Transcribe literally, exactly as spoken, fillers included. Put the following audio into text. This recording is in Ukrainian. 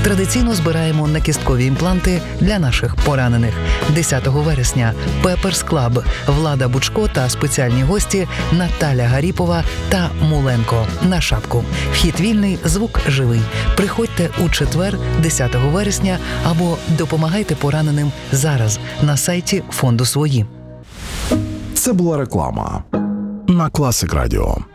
Традиційно збираємо накісткові імпланти для наших поранених. десятого вересня Пеперс Клаб, Влада Бучко та спеціальні гості Наталя Гаріпова та Муленко на шапку. Вхід вільний, звук живий. Приходьте у четвер, десятого вересня, або допомагайте пораненим зараз на сайті фонду «Свої». Це була реклама на Класик Радіо.